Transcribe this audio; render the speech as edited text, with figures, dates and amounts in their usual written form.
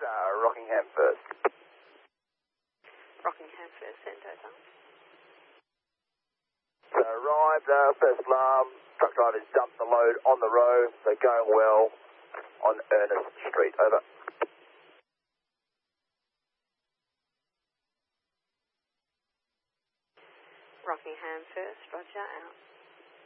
Rockingham first. Rockingham first, send over. So arrived, first alarm, truck drivers dumped the load on the road, so going well on Ernest Street, over. Rockingham first, roger, out.